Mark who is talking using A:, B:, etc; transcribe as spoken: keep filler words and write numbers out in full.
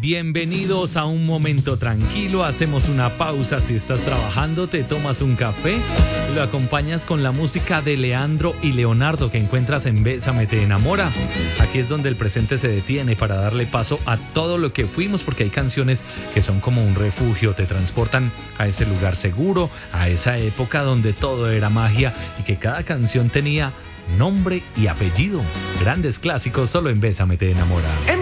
A: Bienvenidos a un momento tranquilo, hacemos una pausa si estás trabajando, te tomas un café, lo acompañas con la música de Leandro y Leonardo que encuentras en Bésame te enamora. Aquí es donde el presente se detiene para darle paso a todo lo que fuimos, porque hay canciones que son como un refugio, te transportan a ese lugar seguro, a esa época donde todo era magia y que cada canción tenía nombre y apellido. Grandes clásicos solo en Bésame te enamora.